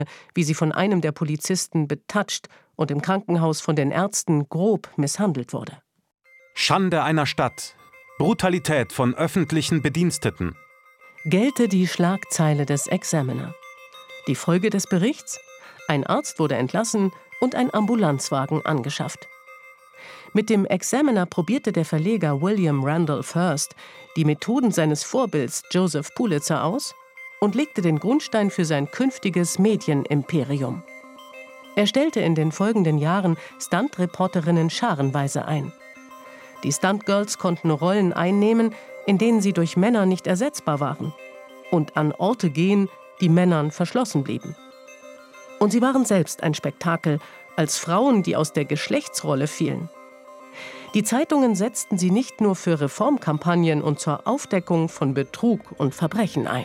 wie sie von einem der Polizisten betatscht und im Krankenhaus von den Ärzten grob misshandelt wurde. Schande einer Stadt. Brutalität von öffentlichen Bediensteten. Gellte die Schlagzeile des Examiner. Die Folge des Berichts? Ein Arzt wurde entlassen und ein Ambulanzwagen angeschafft. Mit dem Examiner probierte der Verleger William Randolph Hearst die Methoden seines Vorbilds Joseph Pulitzer aus und legte den Grundstein für sein künftiges Medienimperium. Er stellte in den folgenden Jahren Stunt-Reporterinnen scharenweise ein. Die Stunt-Girls konnten Rollen einnehmen, in denen sie durch Männer nicht ersetzbar waren und an Orte gehen, die Männern verschlossen blieben. Und sie waren selbst ein Spektakel, als Frauen, die aus der Geschlechtsrolle fielen. Die Zeitungen setzten sie nicht nur für Reformkampagnen und zur Aufdeckung von Betrug und Verbrechen ein.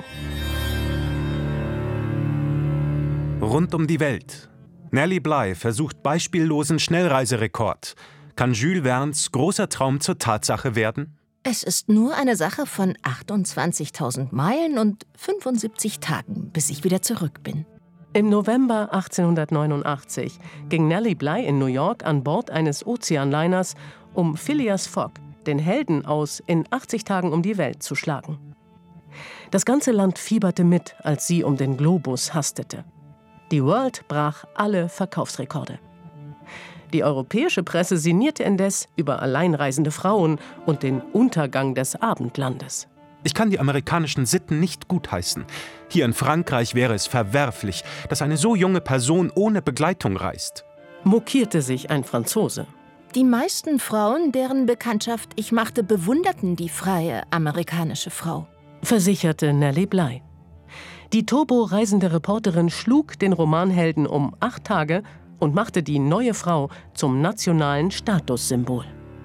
Rund um die Welt. Nellie Bly versucht beispiellosen Schnellreiserekord. Kann Jules Verne's großer Traum zur Tatsache werden? Es ist nur eine Sache von 28.000 Meilen und 75 Tagen, bis ich wieder zurück bin. Im November 1889 ging Nellie Bly in New York an Bord eines Ozeanliners, um Phileas Fogg, den Helden aus In 80 Tagen um die Welt, zu schlagen. Das ganze Land fieberte mit, als sie um den Globus hastete. Die World brach alle Verkaufsrekorde. Die europäische Presse sinnierte indes über alleinreisende Frauen und den Untergang des Abendlandes. Ich kann die amerikanischen Sitten nicht gutheißen. Hier in Frankreich wäre es verwerflich, dass eine so junge Person ohne Begleitung reist. Mokierte sich ein Franzose. Die meisten Frauen, deren Bekanntschaft ich machte, bewunderten die freie amerikanische Frau, versicherte Nellie Bly. Die turbo-reisende Reporterin schlug den Romanhelden um 8 Tage und machte die neue Frau zum nationalen Statussymbol.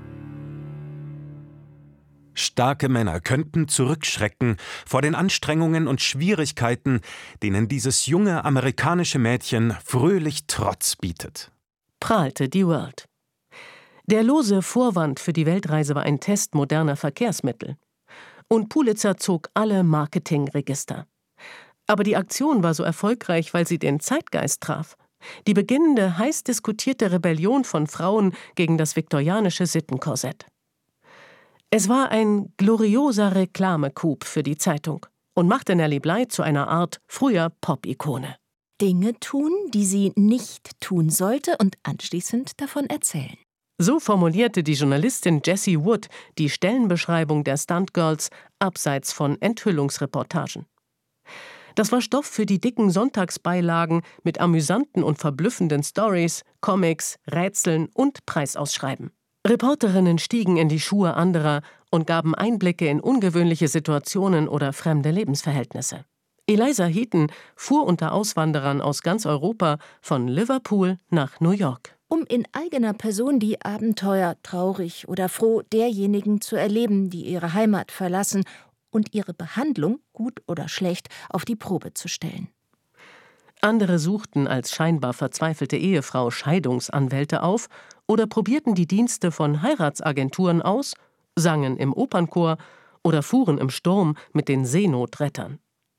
Starke Männer könnten zurückschrecken vor den Anstrengungen und Schwierigkeiten, denen dieses junge amerikanische Mädchen fröhlich Trotz bietet. Prahlte die World. Der lose Vorwand für die Weltreise war ein Test moderner Verkehrsmittel. Und Pulitzer zog alle Marketingregister. Aber die Aktion war so erfolgreich, weil sie den Zeitgeist traf. Die beginnende, heiß diskutierte Rebellion von Frauen gegen das viktorianische Sittenkorsett. Es war ein glorioser Reklamecoup für die Zeitung und machte Nellie Bly zu einer Art früher Pop-Ikone. Dinge tun, die sie nicht tun sollte und anschließend davon erzählen. So formulierte die Journalistin Jessie Wood die Stellenbeschreibung der Stuntgirls abseits von Enthüllungsreportagen. Das war Stoff für die dicken Sonntagsbeilagen mit amüsanten und verblüffenden Stories, Comics, Rätseln und Preisausschreiben. Reporterinnen stiegen in die Schuhe anderer und gaben Einblicke in ungewöhnliche Situationen oder fremde Lebensverhältnisse. Eliza Heaton fuhr unter Auswanderern aus ganz Europa von Liverpool nach New York, um in eigener Person die Abenteuer, traurig oder froh, derjenigen zu erleben, die ihre Heimat verlassen und ihre Behandlung, gut oder schlecht, auf die Probe zu stellen. Andere suchten als scheinbar verzweifelte Ehefrau Scheidungsanwälte auf oder probierten die Dienste von Heiratsagenturen aus, sangen im Opernchor oder fuhren im Sturm mit den Seenotrettern.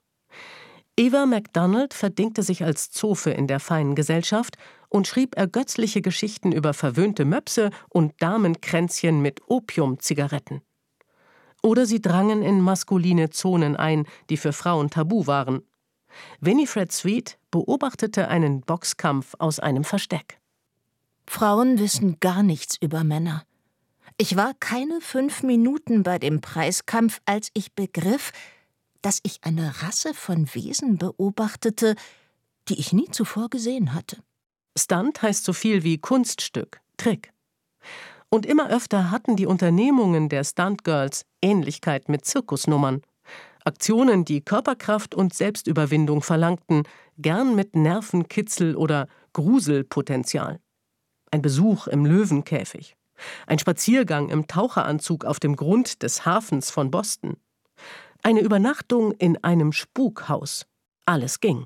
Eva MacDonald verdingte sich als Zofe in der feinen Gesellschaft und schrieb ergötzliche Geschichten über verwöhnte Möpse und Damenkränzchen mit Opiumzigaretten. Oder sie drangen in maskuline Zonen ein, die für Frauen tabu waren. Winifred Sweet beobachtete einen Boxkampf aus einem Versteck. Frauen wissen gar nichts über Männer. Ich war keine 5 Minuten bei dem Preiskampf, als ich begriff, dass ich eine Rasse von Wesen beobachtete, die ich nie zuvor gesehen hatte. Stunt heißt so viel wie Kunststück, Trick. Und immer öfter hatten die Unternehmungen der Stuntgirls Ähnlichkeit mit Zirkusnummern. Aktionen, die Körperkraft und Selbstüberwindung verlangten, gern mit Nervenkitzel oder Gruselpotenzial. Ein Besuch im Löwenkäfig, ein Spaziergang im Taucheranzug auf dem Grund des Hafens von Boston, eine Übernachtung in einem Spukhaus. Alles ging.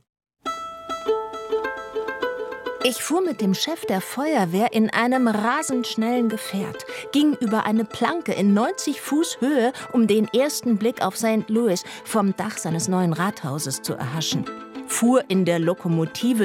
Ich fuhr mit dem Chef der Feuerwehr in einem rasend schnellen Gefährt, ging über eine Planke in 90 Fuß Höhe, um den ersten Blick auf St. Louis vom Dach seines neuen Rathauses zu erhaschen. fuhr in der Lokomotive